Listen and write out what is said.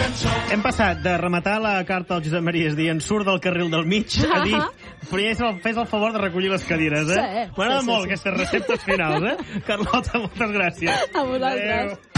Hem passat de rematar la carta al Josep Maria dient surt del carril del mig a dir primer fes el favor de recollir les cadires, eh? Sí, M'agrada sí, molt sí. aquestes receptes finals, eh? Carlota, moltes gràcies. A vosaltres. Adéu.